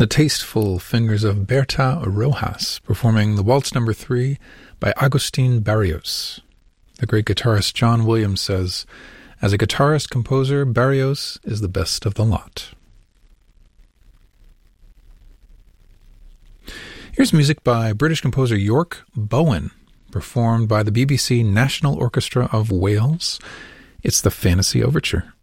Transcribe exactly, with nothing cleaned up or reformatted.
The tasteful fingers of Berta Rojas performing the Waltz Number Three by Agustin Barrios. The great guitarist John Williams says, "As a guitarist-composer, Barrios is the best of the lot." Here's music by British composer York Bowen, performed by the B B C National Orchestra of Wales. It's the Fantasy Overture.